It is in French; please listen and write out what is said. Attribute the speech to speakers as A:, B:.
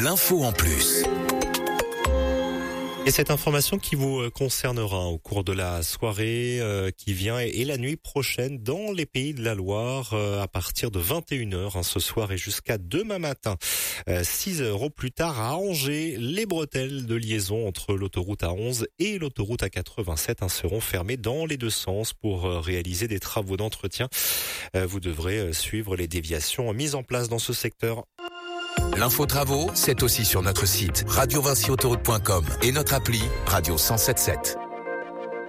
A: l'info en plus.
B: Et cette information qui vous concernera au cours de la soirée qui vient et la nuit prochaine dans les Pays de la Loire à partir de 21h ce soir et jusqu'à demain matin. 6 heures au plus tard à Angers, les bretelles de liaison entre l'autoroute A11 et l'autoroute A87 seront fermées dans les deux sens pour réaliser des travaux d'entretien. Vous devrez suivre les déviations mises en place dans ce secteur.
A: L'info travaux, c'est aussi sur notre site radiovincyautoroute.com et notre appli Radio 107.7.